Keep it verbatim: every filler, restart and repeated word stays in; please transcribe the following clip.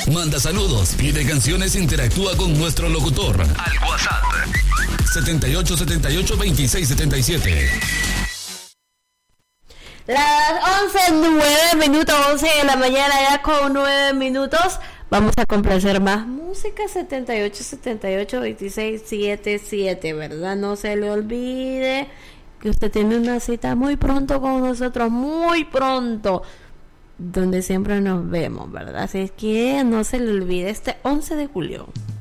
Manda saludos, pide canciones, interactúa con nuestro locutor al WhatsApp setenta y ocho setenta y ocho veintiséis setenta y siete. Las once, nueve minutos, once de la mañana, ya con nueve minutos. Vamos a complacer más música. Setenta y ocho setenta y ocho veintiséis setenta y siete, ¿verdad? No se le olvide que usted tiene una cita muy pronto con nosotros, muy pronto, donde siempre nos vemos, ¿verdad? Así es que no se le olvide, este once de julio.